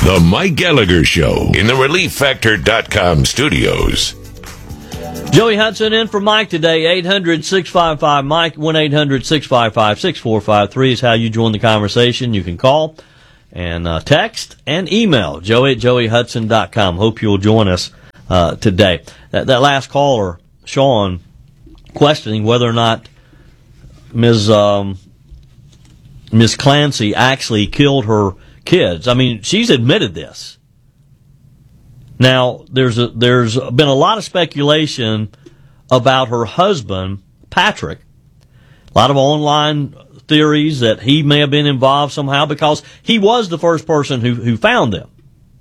The Mike Gallagher Show in the ReliefFactor.com studios. Joey Hudson in for Mike today. 800-655-MIKE, 1-800-655-6453 is how you join the conversation. You can call and text and email, Joey at joeyhudson.com. Hope you'll join us today. That last caller, Sean, questioning whether or not Ms. Clancy actually killed her kids. I mean, she's admitted this. Now, there's been a lot of speculation about her husband, Patrick. A lot of online theories that he may have been involved somehow because he was the first person who found them.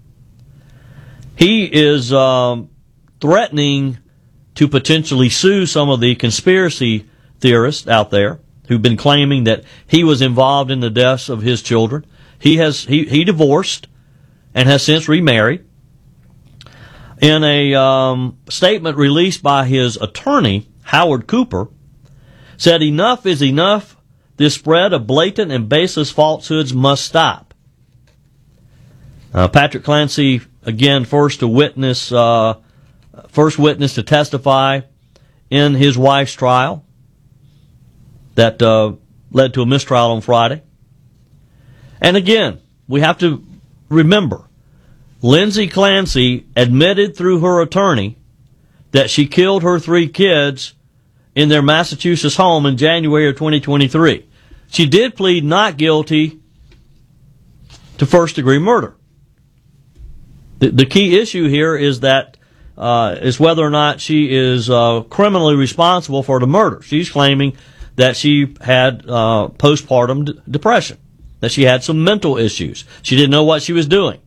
He is threatening to potentially sue some of the conspiracy theorists out there who've been claiming that he was involved in the deaths of his children. He divorced and has since remarried. In a statement released by his attorney, Howard Cooper, said, "Enough is enough. This spread of blatant and baseless falsehoods must stop." Patrick Clancy, again, first witness to testify in his wife's trial that led to a mistrial on Friday. And again, we have to remember, Lindsay Clancy admitted through her attorney that she killed her 3 kids in their Massachusetts home in January of 2023. She did plead not guilty to first-degree murder. The key issue here is that is whether or not she is criminally responsible for the murder. She's claiming that she had postpartum depression, that she had some mental issues. She didn't know what she was doing.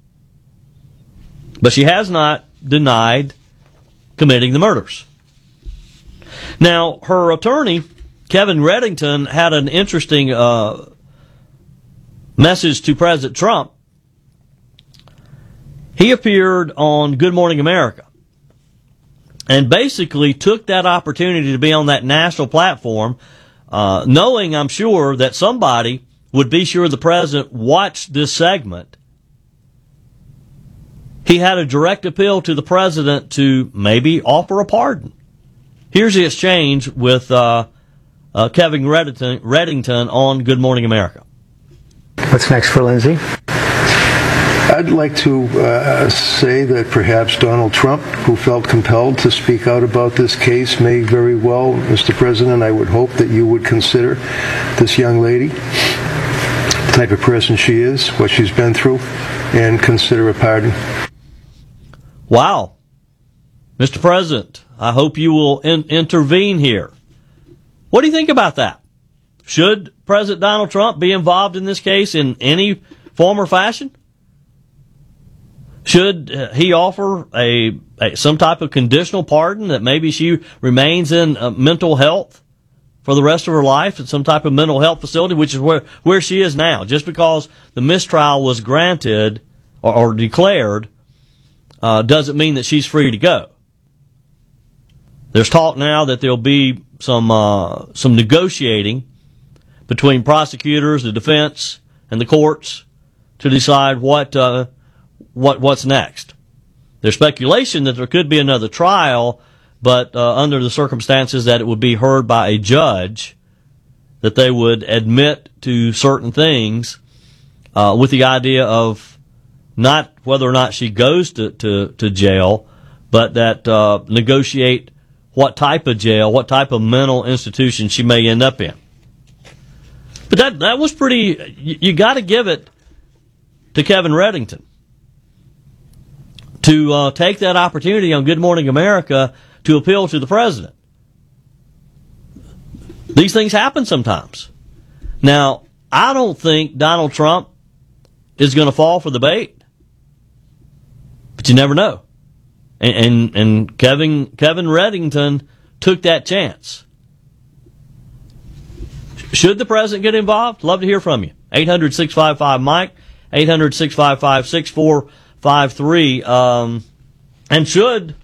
But she has not denied committing the murders. Now, her attorney, Kevin Reddington, had an interesting message to President Trump. He appeared on Good Morning America and basically took that opportunity to be on that national platform, knowing, I'm sure, that somebody would be sure the president watched this segment. He had a direct appeal to the president to maybe offer a pardon. Here's the exchange with Kevin Reddington on Good Morning America. What's next for Lindsay? I'd like to say that perhaps Donald Trump, who felt compelled to speak out about this case, may very well, Mr. President, I would hope that you would consider this young lady, the type of person she is, what she's been through, and consider a pardon. Wow. Mr. President, I hope you will intervene here. What do you think about that? Should President Donald Trump be involved in this case in any form or fashion? Should he offer some type of conditional pardon that maybe she remains in mental health for the rest of her life at some type of mental health facility, which is where she is now? Just because the mistrial was granted or declared doesn't mean that she's free to go. There's talk now that there'll be some negotiating between prosecutors, the defense, and the courts to decide what's next. There's speculation that there could be another trial, but under the circumstances that it would be heard by a judge, that they would admit to certain things with the idea of not whether or not she goes to jail, but that negotiate what type of jail, what type of mental institution she may end up in. But that was pretty, you got to give it to Kevin Reddington to take that opportunity on Good Morning America to appeal to the president. These things happen sometimes. Now, I don't think Donald Trump is going to fall for the bait, but you never know. And Kevin Reddington took that chance. Should the president get involved? Love to hear from you. 800-655-MIKE, 800-655-6453. And should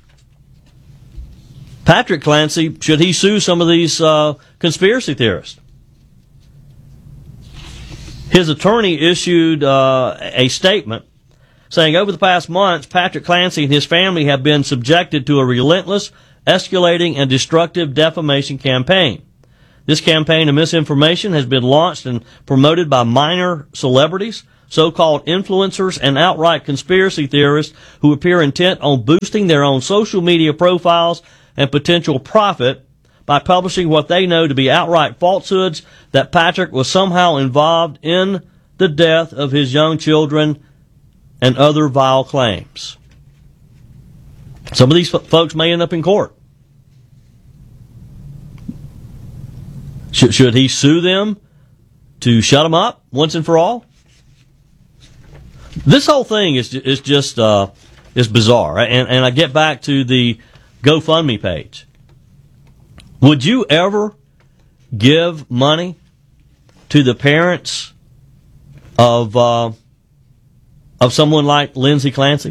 Patrick Clancy, should he sue some of these conspiracy theorists? His attorney issued a statement saying over the past months, Patrick Clancy and his family have been subjected to a relentless, escalating, and destructive defamation campaign. This campaign of misinformation has been launched and promoted by minor celebrities, so-called influencers, and outright conspiracy theorists who appear intent on boosting their own social media profiles and potential profit by publishing what they know to be outright falsehoods that Patrick was somehow involved in the death of his young children and other vile claims. Some of these folks may end up in court. Should he sue them to shut them up once and for all? This whole thing is just bizarre, and I get back to the GoFundMe page. Would you ever give money to the parents of someone like Lindsay Clancy?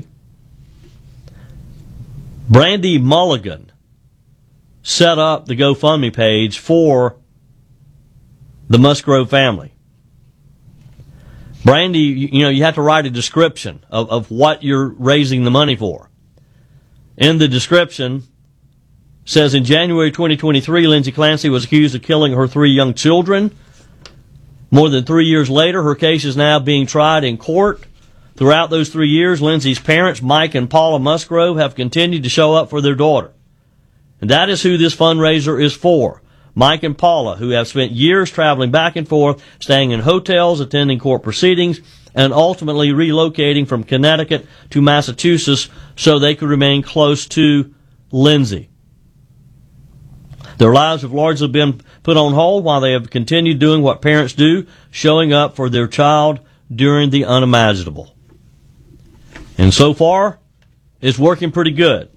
Brandy Mulligan set up the GoFundMe page for the Musgrove family. Brandy, you have to write a description of what you're raising the money for. In the description, says in January 2023, Lindsay Clancy was accused of killing her 3 young children. More than 3 years later, her case is now being tried in court. Throughout those 3 years, Lindsay's parents, Mike and Paula Musgrove, have continued to show up for their daughter. And that is who this fundraiser is for. Mike and Paula, who have spent years traveling back and forth, staying in hotels, attending court proceedings, and ultimately relocating from Connecticut to Massachusetts so they could remain close to Lindsay. Their lives have largely been put on hold while they have continued doing what parents do, showing up for their child during the unimaginable. And so far, it's working pretty good.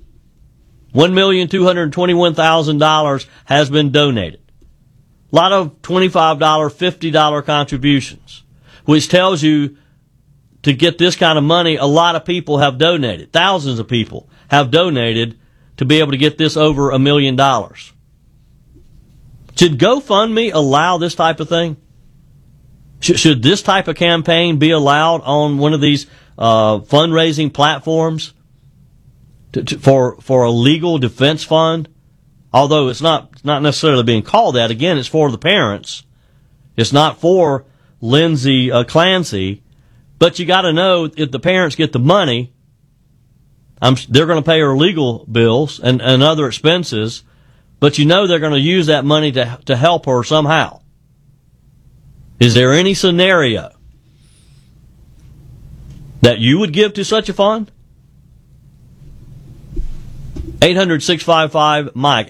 $1,221,000 has been donated. A lot of $25, $50 contributions, which tells you to get this kind of money, a lot of people have donated. Thousands of people have donated to be able to get this over $1 million. Should GoFundMe allow this type of thing? Should this type of campaign be allowed on one of these fundraising platforms for a legal defense fund? Although it's not necessarily being called that. Again, it's for the parents. It's not for Lindsay Clancy. But you got to know, if the parents get the money, they're going to pay her legal bills and other expenses. But they're going to use that money to help her somehow. Is there any scenario that you would give to such a fund? 800-655-MIKE,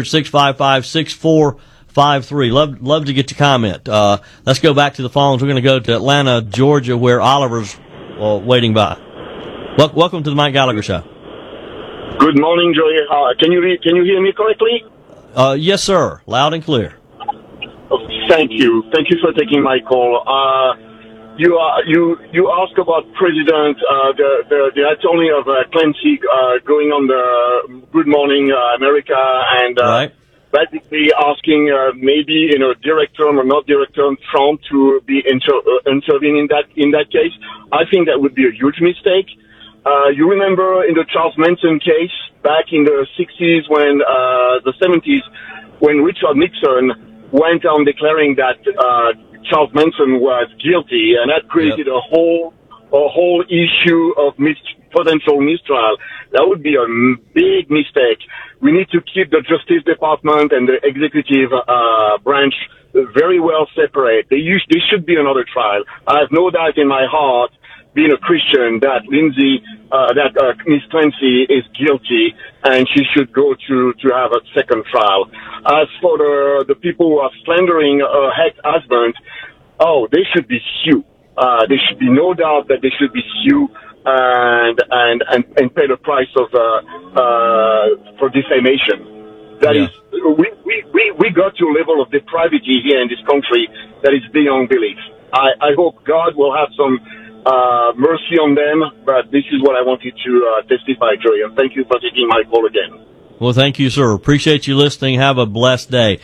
800-655-6453. Love to get your comment. Let's go back to the phones. We're going to go to Atlanta, Georgia, where Oliver's waiting by. Welcome to the Mike Gallagher Show. Good morning, Joey. Can you hear me correctly? Yes, sir. Loud and clear. Thank you. Thank you for taking my call. You asked about President the attorney of Clancy going on the Good Morning America and right. Basically asking maybe direct term or not direct term Trump to be intervening in that case. I think that would be a huge mistake. You remember in the Charles Manson case back in the 60s the 70s when Richard Nixon went on declaring that Charles Manson was guilty, and that created a whole issue of potential mistrial. That would be a big mistake. We need to keep the Justice Department and the executive branch very well separate. There should be another trial. I have no doubt in my heart, being a Christian, that Miss Clancy is guilty and she should go to have a second trial. As for the people who are slandering her ex-husband, they should be sued. There should be no doubt that they should be sued and pay the price of for defamation. That is, we got to a level of depravity here in this country that is beyond belief. I hope God will have some mercy on them, but this is what I wanted to testify, Joey, and thank you for taking my call again. Well, thank you, sir. Appreciate you listening. Have a blessed day.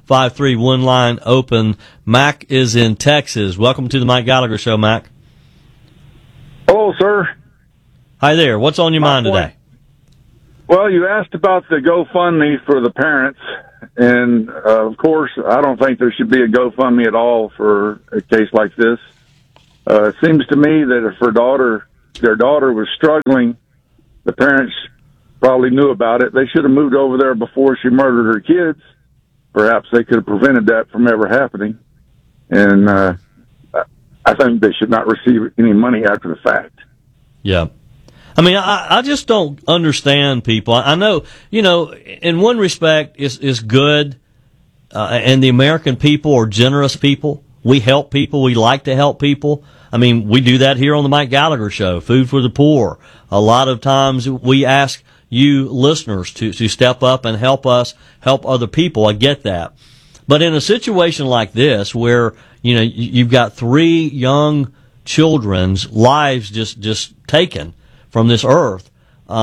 800-655-6453, one line open. Mac is in Texas. Welcome to the Mike Gallagher Show, Mac. Hello, sir. Hi there. What's on your mind today? Well, you asked about the GoFundMe for the parents, and of course, I don't think there should be a GoFundMe at all for a case like this. It seems to me that if their daughter was struggling, the parents probably knew about it. They should have moved over there before she murdered her kids. Perhaps they could have prevented that from ever happening. And I think they should not receive any money after the fact. Yeah. I mean, I just don't understand people. I know, in one respect, it's good, and the American people are generous people. We help people. We like to help people. I mean, we do that here on the Mike Gallagher Show, Food for the Poor. A lot of times we ask you listeners to step up and help us help other people. I get that. But in a situation like this where, you've got 3 young children's lives just taken from this earth,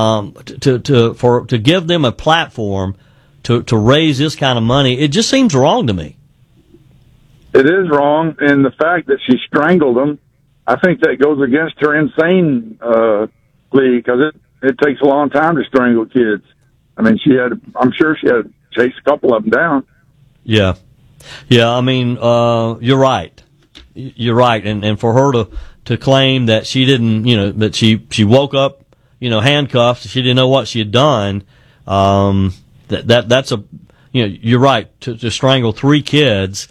to give them a platform to raise this kind of money, it just seems wrong to me. It is wrong, and the fact that she strangled them, I think that goes against her insane plea, because it takes a long time to strangle kids. I mean, I'm sure she had to chase a couple of them down. Yeah. I mean, you're right. You're right, and for her to claim that she didn't, that she woke up, handcuffed, she didn't know what she had done. That's you're right. To strangle 3 kids,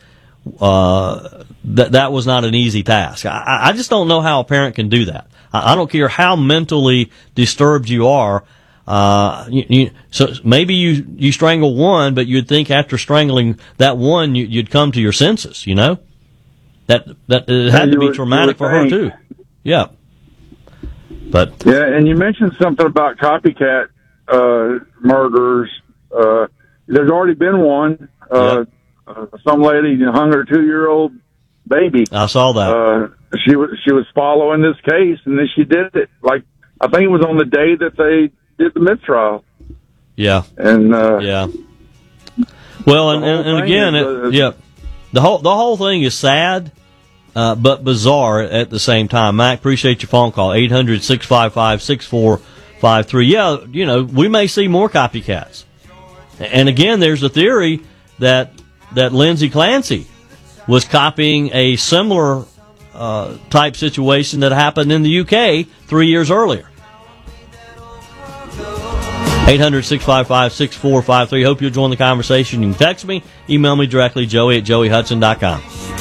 that was not an easy task. I just don't know how a parent can do that. I don't care how mentally disturbed you are. So maybe you strangle one, but you'd think after strangling that one, you'd come to your senses. That it had to be traumatic for her too. Yeah. But yeah, and you mentioned something about copycat murders. There's already been one. Some lady hung her 2-year-old baby. I saw that. She was following this case, and then she did it. Like, I think it was on the day that they did the mistrial. Yeah. And yeah. Well, and again, the whole thing is sad, but bizarre at the same time. Mac, appreciate your phone call. 800-655-6453. Yeah, we may see more copycats. And again, there's a theory that Lindsay Clancy was copying a similar type situation that happened in the UK 3 years earlier. 800-655-6453. Hope you'll join the conversation. You can text me, email me directly, Joey@joeyhudson.com.